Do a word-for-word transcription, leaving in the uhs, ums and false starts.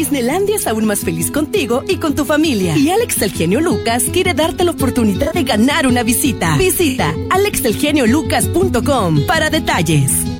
Disneylandia es aún más feliz contigo y con tu familia. Y Alex el Genio Lucas quiere darte la oportunidad de ganar una visita. Visita alex el genio lucas punto com para detalles.